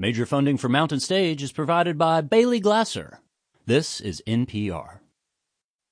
Major funding for Mountain Stage is provided by Bailey Glasser. This is NPR.